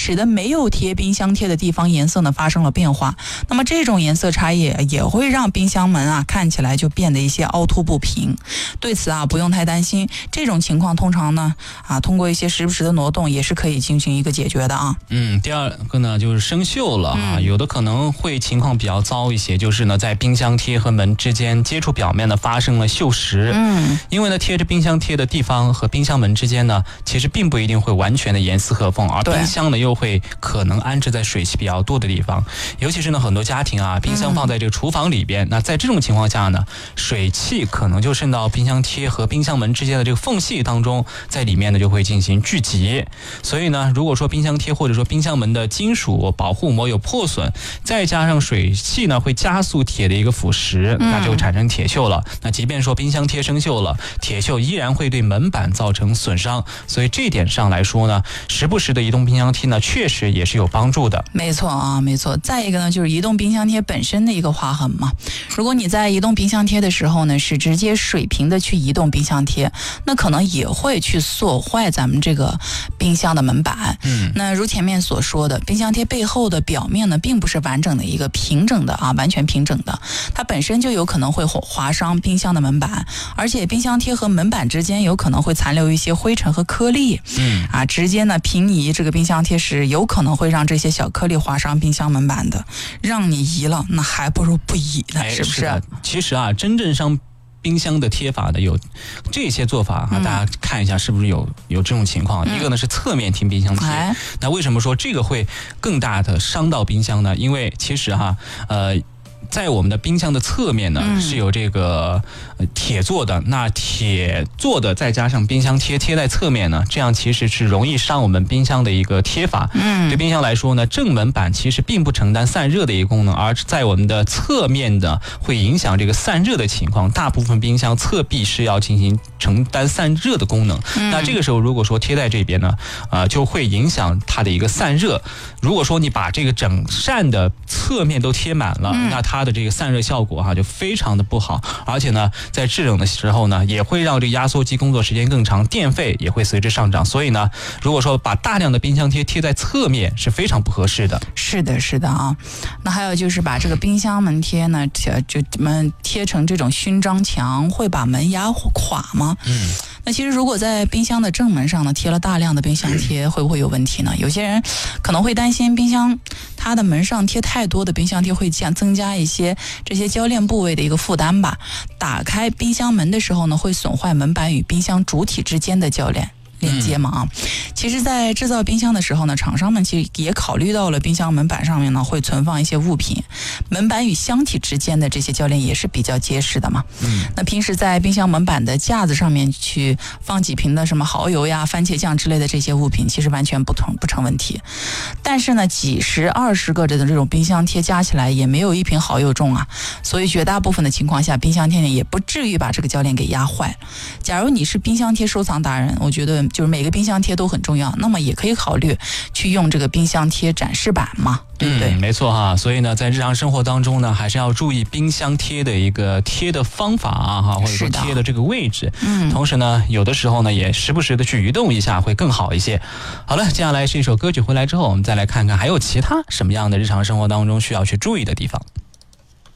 使得没有贴冰箱贴的地方颜色呢发生了变化。那么这种颜色差异也会让冰箱门啊看起来就变得一些凹凸不平。对此啊不用太担心，这种情况通常呢通过一些时不时的挪动也是可以进行一个解决的啊。 第二个呢就是生锈了啊，有的可能会情况比较糟一些，就是呢在冰箱贴和门之间接触表面呢发生了锈蚀。因为呢贴着冰箱贴的地方和冰箱门之间呢其实并不一定会完全的严丝合缝，而冰箱呢又会可能安置在水汽比较多的地方，尤其是呢很多家庭啊冰箱放在这个厨房里边，那在这种情况下呢水汽可能就渗到冰箱贴和冰箱门之间的这个缝隙当中，在里面呢就会进行聚集。所以呢如果说冰箱贴或者说冰箱门的金属保护膜有破损，再加上水汽呢会加速铁的一个腐蚀，那就产生铁锈了。那即便说冰箱贴生锈了，铁锈依然会对门板造成损伤，所以这一点上来说呢，时不时的移动冰箱贴呢确实也是有帮助的。 没错啊，没错。再一个呢就是移动冰箱贴本身的一个划痕嘛，如果你在移动冰箱贴的时候呢是直接水平的去移动冰箱贴，那可能也会去塑坏咱们这个冰箱的门板。那如前面所说的，冰箱贴背后的表面呢并不是完整的一个平整的完全平整的，它本身就有可能会划伤冰箱的门板，而且冰箱贴和门板之间有可能会残留一些灰尘和颗粒。直接呢平移这个冰箱贴时有可能会让这些小颗粒划伤冰箱门板的，让你移了那还不如不移呢，是不是？ 其实啊真正伤冰箱的贴法的有这些做法大家看一下是不是有这种情况。一个呢是侧面贴冰箱贴，那为什么说这个会更大的伤到冰箱呢？因为其实在我们的冰箱的侧面呢是有这个铁做的，那铁做的再加上冰箱贴在侧面呢，这样其实是容易伤我们冰箱的一个贴法。对冰箱来说呢，正门板其实并不承担散热的一个功能，而在我们的侧面的会影响这个散热的情况。大部分冰箱侧壁是要进行承担散热的功能，那这个时候如果说贴在这边呢就会影响它的一个散热。如果说你把这个整扇的侧面都贴满了，那它的这个散热效果就非常的不好，而且呢在制冷的时候呢也会让这个压缩机工作时间更长，电费也会随之上涨。所以呢如果说把大量的冰箱贴贴在侧面是非常不合适的。 是的啊。那还有就是把这个冰箱门贴呢就贴成这种勋章墙，会把门压垮吗？那其实如果在冰箱的正门上呢贴了大量的冰箱贴，会不会有问题呢？有些人可能会担心冰箱它的门上贴太多的冰箱贴会增加一些这些铰链部位的一个负担吧。打开冰箱门的时候呢，会损坏门板与冰箱主体之间的铰链连接嘛。其实在制造冰箱的时候呢，厂商们其实也考虑到了冰箱门板上面呢会存放一些物品，门板与箱体之间的这些铰链也是比较结实的嘛。那平时在冰箱门板的架子上面去放几瓶的什么蚝油呀、番茄酱之类的这些物品，其实完全不成问题。但是呢几十20个的这种冰箱贴加起来也没有一瓶蚝油重啊，所以绝大部分的情况下冰箱贴呢也不至于把这个铰链给压坏。假如你是冰箱贴收藏达人，我觉得就是每个冰箱贴都很重要，那么也可以考虑去用这个冰箱贴展示板嘛，对不对？ 没错所以呢在日常生活当中呢还是要注意冰箱贴的一个贴的方法或者说贴的这个位置。同时呢有的时候呢也时不时的去移动一下会更好一些。好了，接下来是一首歌曲，回来之后我们再来看看还有其他什么样的日常生活当中需要去注意的地方。